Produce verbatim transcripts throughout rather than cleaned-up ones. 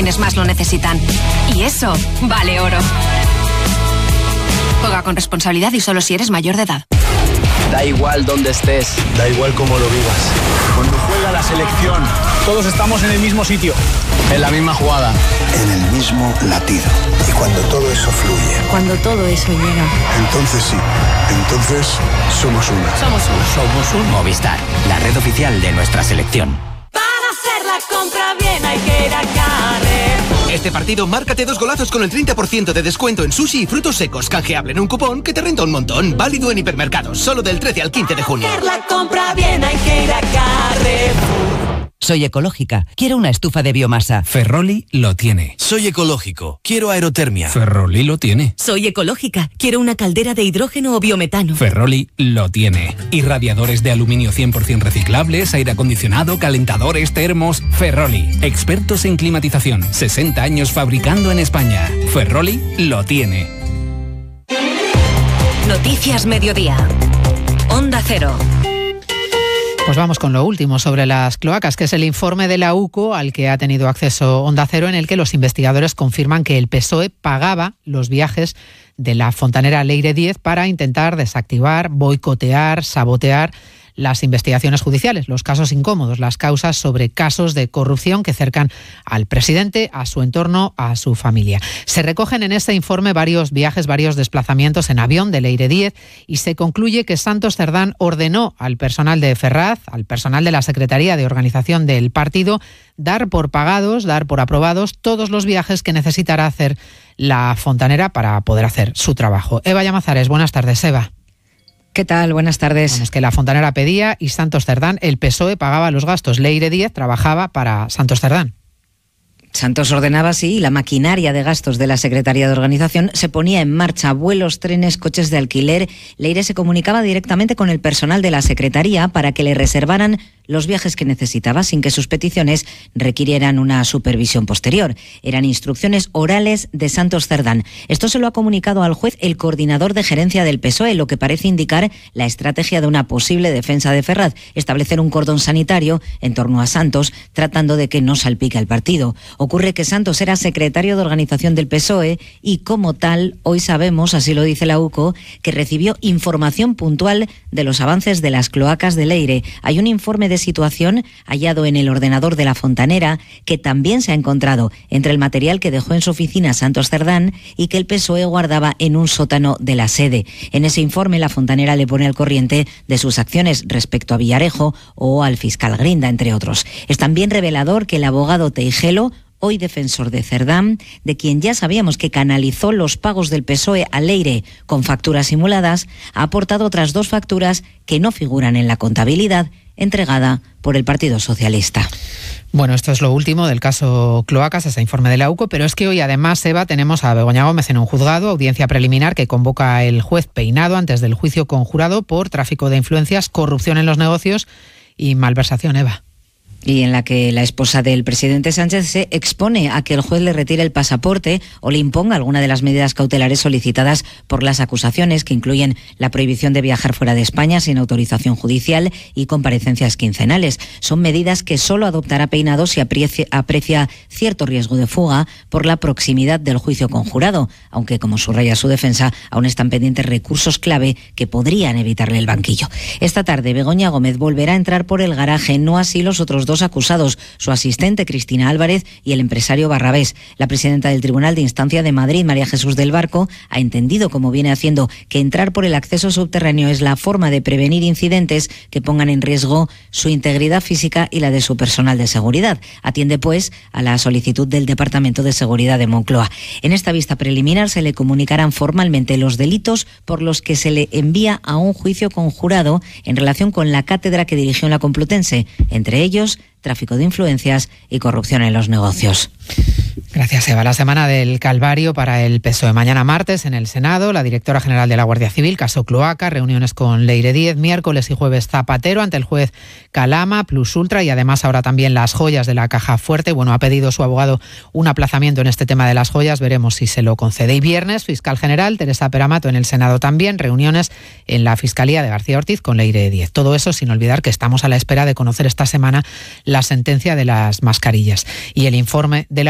quienes más lo necesitan. Y eso vale oro. Juega con responsabilidad y solo si eres mayor de edad. Da igual dónde estés, da igual cómo lo vivas. Cuando juega la selección, todos estamos en el mismo sitio, en la misma jugada, en el mismo latido. Y cuando todo eso fluye, cuando todo eso llega, entonces sí, entonces somos uno. Somos uno. Somos un Movistar, la red oficial de nuestra selección. Para hacer la compra bien hay que ir a Carrefour. Este partido, márcate dos golazos con el treinta por ciento de descuento en sushi y frutos secos. Canjeable en un cupón que te renta un montón. Válido en hipermercados, solo del trece al quince de junio. Para hacer la compra bien hay que ir a Carrefour. Soy ecológica, quiero una estufa de biomasa. Ferroli lo tiene. Soy ecológico, quiero aerotermia. Ferroli lo tiene. Soy ecológica, quiero una caldera de hidrógeno o biometano. Ferroli lo tiene. Irradiadores de aluminio cien por ciento reciclables, aire acondicionado, calentadores, termos. Ferroli, expertos en climatización, sesenta años fabricando en España. Ferroli lo tiene. Noticias Mediodía. Onda Cero. Pues vamos con lo último sobre las cloacas, que es el informe de la U C O al que ha tenido acceso Onda Cero, en el que los investigadores confirman que el P S O E pagaba los viajes de la fontanera Leire diez para intentar desactivar, boicotear, sabotear las investigaciones judiciales, los casos incómodos, las causas sobre casos de corrupción que cercan al presidente, a su entorno, a su familia. Se recogen en este informe varios viajes, varios desplazamientos en avión de Leire diez y se concluye que Santos Cerdán ordenó al personal de Ferraz, al personal de la Secretaría de Organización del partido, dar por pagados, dar por aprobados todos los viajes que necesitará hacer la fontanera para poder hacer su trabajo. Eva Llamazares, buenas tardes, Eva. ¿Qué tal? Buenas tardes. Bueno, es que la fontanera pedía y Santos Cerdán, el P S O E pagaba los gastos. Leire diez trabajaba para Santos Cerdán. Santos ordenaba, sí, y la maquinaria de gastos de la Secretaría de Organización se ponía en marcha. Vuelos, trenes, coches de alquiler. Leire se comunicaba directamente con el personal de la Secretaría para que le reservaran los viajes que necesitaba sin que sus peticiones requirieran una supervisión posterior. Eran instrucciones orales de Santos Cerdán. Esto se lo ha comunicado al juez el coordinador de gerencia del P S O E, lo que parece indicar la estrategia de una posible defensa de Ferraz, establecer un cordón sanitario en torno a Santos, tratando de que no salpique al partido. Ocurre que Santos era secretario de organización del P S O E y, como tal, hoy sabemos, así lo dice la U C O, que recibió información puntual de los avances de las cloacas de Leire. Hay un informe de situación hallado en el ordenador de la fontanera que también se ha encontrado entre el material que dejó en su oficina Santos Cerdán y que el P S O E guardaba en un sótano de la sede. En ese informe la fontanera le pone al corriente de sus acciones respecto a Villarejo o al fiscal Grinda, entre otros. Es también revelador que el abogado Teijelo, hoy defensor de Cerdán, de quien ya sabíamos que canalizó los pagos del P S O E a Leire con facturas simuladas, ha aportado otras dos facturas que no figuran en la contabilidad entregada por el Partido Socialista. Bueno, esto es lo último del caso Cloacas, ese informe de la U C O, pero es que hoy además, Eva, tenemos a Begoña Gómez en un juzgado, audiencia preliminar que convoca el juez Peinado antes del juicio conjurado por tráfico de influencias, corrupción en los negocios y malversación, Eva. Y en la que la esposa del presidente Sánchez se expone a que el juez le retire el pasaporte o le imponga alguna de las medidas cautelares solicitadas por las acusaciones, que incluyen la prohibición de viajar fuera de España sin autorización judicial y comparecencias quincenales. Son medidas que solo adoptará Peinado si aprecia, aprecia cierto riesgo de fuga por la proximidad del juicio conjurado, aunque, como subraya su defensa, aún están pendientes recursos clave que podrían evitarle el banquillo. Esta tarde Begoña Gómez volverá a entrar por el garaje, no así los otros dos acusados, su asistente Cristina Álvarez y el empresario Barrabés. La presidenta del Tribunal de Instancia de Madrid, María Jesús del Barco, ha entendido, como viene haciendo, que entrar por el acceso subterráneo es la forma de prevenir incidentes que pongan en riesgo su integridad física y la de su personal de seguridad. Atiende, pues, a la solicitud del Departamento de Seguridad de Moncloa. En esta vista preliminar se le comunicarán formalmente los delitos por los que se le envía a un juicio conjurado en relación con la cátedra que dirigió en la Complutense, entre ellos tráfico de influencias y corrupción en los negocios. Gracias, Eva. La semana del Calvario para el P S O E. Mañana martes en el Senado, la directora general de la Guardia Civil, caso Cloaca, reuniones con Leire diez, miércoles y jueves Zapatero ante el juez Calama, Plus Ultra y además ahora también las joyas de la Caja Fuerte. Bueno, ha pedido su abogado un aplazamiento en este tema de las joyas, veremos si se lo concede. Y viernes, fiscal general Teresa Peramato en el Senado también, reuniones en la Fiscalía de García Ortiz con Leire diez. Todo eso sin olvidar que estamos a la espera de conocer esta semana la sentencia de las mascarillas y el informe de la U C O que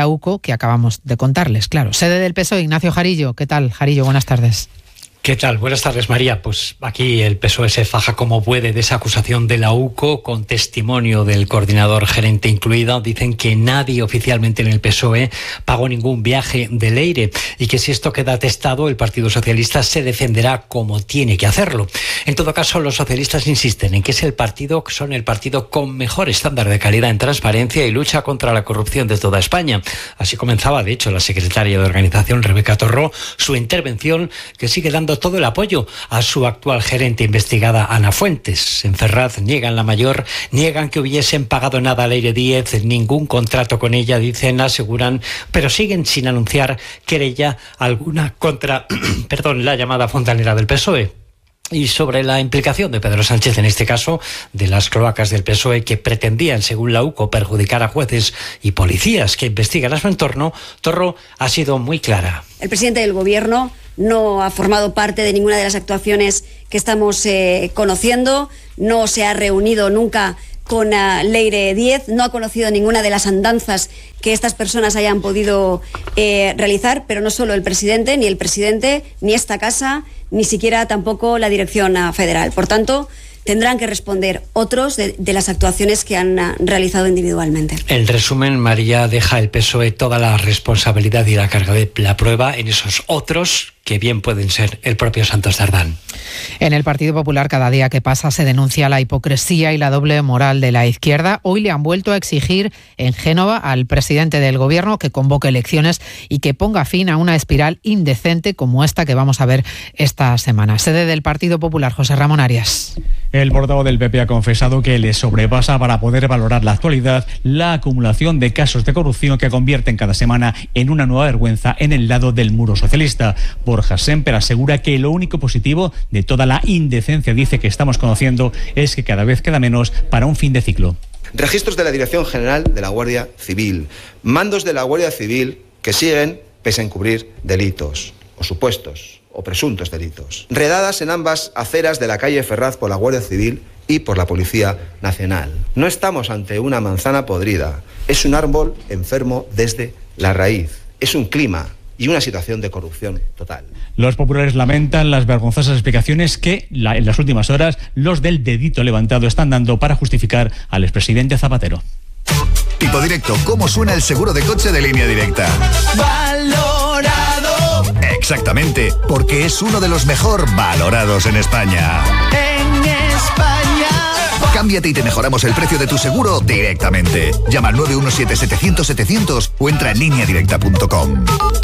que acabamos de contarles. Claro, sede del P S O E, Ignacio Jarillo. ¿Qué tal, Jarillo? Buenas tardes. ¿Qué tal? Buenas tardes, María. Pues aquí el P S O E se faja como puede de esa acusación de la U C O, con testimonio del coordinador gerente incluido. Dicen que nadie oficialmente en el P S O E pagó ningún viaje de Leire y que si esto queda atestado, el Partido Socialista se defenderá como tiene que hacerlo. En todo caso, los socialistas insisten en que es el partido, son el partido con mejor estándar de calidad en transparencia y lucha contra la corrupción de toda España. Así comenzaba, de hecho, la secretaria de organización, Rebeca Torró, su intervención, que sigue dando todo el apoyo a su actual gerente investigada, Ana Fuentes. En Ferraz niegan la mayor, niegan que hubiesen pagado nada a Leire Díez, ningún contrato con ella, dicen, aseguran, pero siguen sin anunciar querella alguna contra, perdón, la llamada fontanera del P S O E. Y sobre la implicación de Pedro Sánchez, en este caso, de las cloacas del P S O E que pretendían, según la U C O, perjudicar a jueces y policías que investigan a su entorno, Torró ha sido muy clara. El presidente del Gobierno no ha formado parte de ninguna de las actuaciones que estamos eh, conociendo, no se ha reunido nunca con uh, Leire Díez, no ha conocido ninguna de las andanzas que estas personas hayan podido eh, realizar, pero no solo el presidente, ni el presidente, ni esta casa, ni siquiera tampoco la dirección uh, federal. Por tanto, tendrán que responder otros de, de las actuaciones que han uh, realizado individualmente. En resumen, María, deja el P S O E toda la responsabilidad y la carga de la prueba en esos otros que bien pueden ser el propio Santos Cerdán. En el Partido Popular, cada día que pasa se denuncia la hipocresía y la doble moral de la izquierda. Hoy le han vuelto a exigir en Génova al presidente del Gobierno que convoque elecciones y que ponga fin a una espiral indecente como esta que vamos a ver esta semana. Sede del Partido Popular, José Ramón Arias. El portavoz del P P ha confesado que le sobrepasa para poder valorar la actualidad la acumulación de casos de corrupción que convierten cada semana en una nueva vergüenza en el lado del muro socialista. Borja Semper asegura que lo único positivo de toda la indecencia, dice, que estamos conociendo es que cada vez queda menos para un fin de ciclo. Registros de la Dirección General de la Guardia Civil, mandos de la Guardia Civil que siguen pese a encubrir delitos o supuestos o presuntos delitos. Redadas en ambas aceras de la calle Ferraz por la Guardia Civil y por la Policía Nacional. No estamos ante una manzana podrida, es un árbol enfermo desde la raíz, es un clima y una situación de corrupción total. Los populares lamentan las vergonzosas explicaciones que la, en las últimas horas los del dedito levantado están dando para justificar al expresidente Zapatero. Tipo Directo, ¿cómo suena el seguro de coche de Línea Directa? ¡Valorado! Exactamente, porque es uno de los mejor valorados en España. En España. Cámbiate y te mejoramos el precio de tu seguro directamente. Llama al nueve uno siete, setecientos, setecientos o entra en línea directa punto com.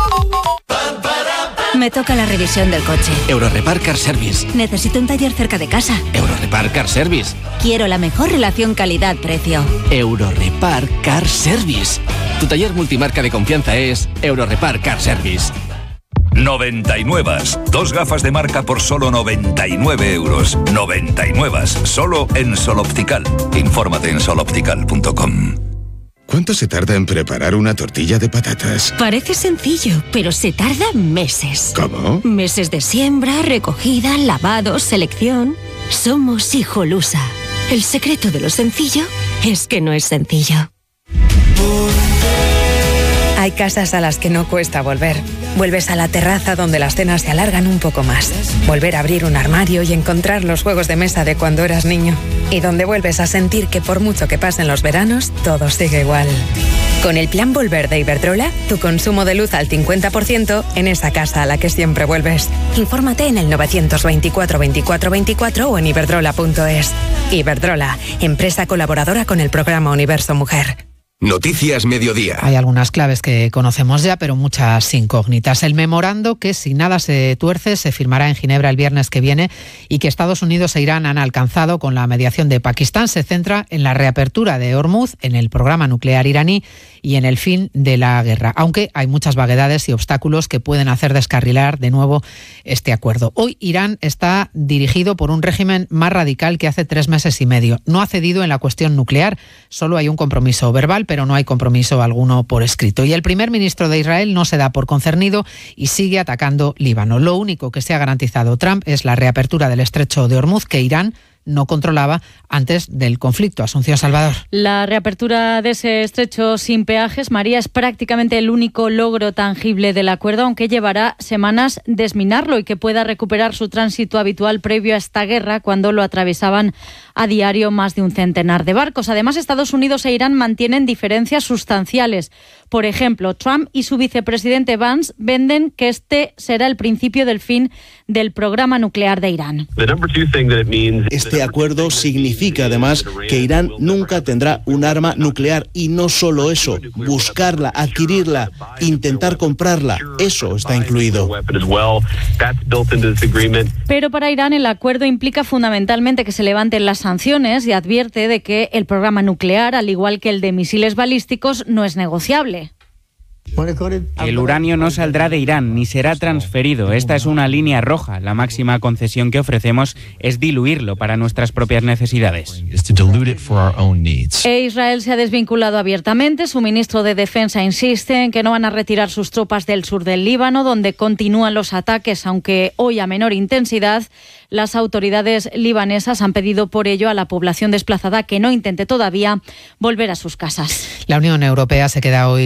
Me toca la revisión del coche. Eurorepar Car Service. Necesito un taller cerca de casa. Eurorepar Car Service. Quiero la mejor relación calidad-precio. Eurorepar Car Service. Tu taller multimarca de confianza es Eurorepar Car Service. noventa y nueve. Dos gafas de marca por solo noventa y nueve euros. noventa y nueve. Solo en Sol Optical. Infórmate en sol optical punto com. ¿Cuánto se tarda en preparar una tortilla de patatas? Parece sencillo, pero se tarda meses. ¿Cómo? Meses de siembra, recogida, lavado, selección. Somos Hijolusa. El secreto de lo sencillo es que no es sencillo. Hay casas a las que no cuesta volver. Vuelves a la terraza donde las cenas se alargan un poco más. Volver a abrir un armario y encontrar los juegos de mesa de cuando eras niño. Y donde vuelves a sentir que por mucho que pasen los veranos, todo sigue igual. Con el plan Volver de Iberdrola, tu consumo de luz al cincuenta por ciento en esa casa a la que siempre vuelves. Infórmate en el novecientos veinticuatro veinticuatro veinticuatro o en iberdrola punto es. Iberdrola, empresa colaboradora con el programa Universo Mujer. Noticias Mediodía. Hay algunas claves que conocemos ya, pero muchas incógnitas. El memorando que, si nada se tuerce, se firmará en Ginebra el viernes que viene y que Estados Unidos e Irán han alcanzado con la mediación de Pakistán se centra en la reapertura de Hormuz, en el programa nuclear iraní y en el fin de la guerra, aunque hay muchas vaguedades y obstáculos que pueden hacer descarrilar de nuevo este acuerdo. Hoy Irán está dirigido por un régimen más radical que hace tres meses y medio. No ha cedido en la cuestión nuclear, solo hay un compromiso verbal, pero no hay compromiso alguno por escrito. Y el primer ministro de Israel no se da por concernido y sigue atacando Líbano. Lo único que se ha garantizado Trump es la reapertura del estrecho de Hormuz, que Irán no controlaba antes del conflicto. Asunción Salvador. La reapertura de ese estrecho sin peajes, María, es prácticamente el único logro tangible del acuerdo, aunque llevará semanas desminarlo y que pueda recuperar su tránsito habitual previo a esta guerra, cuando lo atravesaban a diario más de un centenar de barcos. Además, Estados Unidos e Irán mantienen diferencias sustanciales. Por ejemplo, Trump y su vicepresidente Vance venden que este será el principio del fin del programa nuclear de Irán. Este acuerdo significa además que Irán nunca tendrá un arma nuclear, y no solo eso, buscarla, adquirirla, intentar comprarla, eso está incluido. Pero para Irán el acuerdo implica fundamentalmente que se levanten las sanciones y advierte de que el programa nuclear, al igual que el de misiles balísticos, no es negociable. El uranio no saldrá de Irán ni será transferido. Esta es una línea roja. La máxima concesión que ofrecemos es diluirlo para nuestras propias necesidades. E Israel se ha desvinculado abiertamente. Su ministro de Defensa insiste en que no van a retirar sus tropas del sur del Líbano, donde continúan los ataques, aunque hoy a menor intensidad. Las autoridades libanesas han pedido por ello a la población desplazada que no intente todavía volver a sus casas. La Unión Europea se queda hoy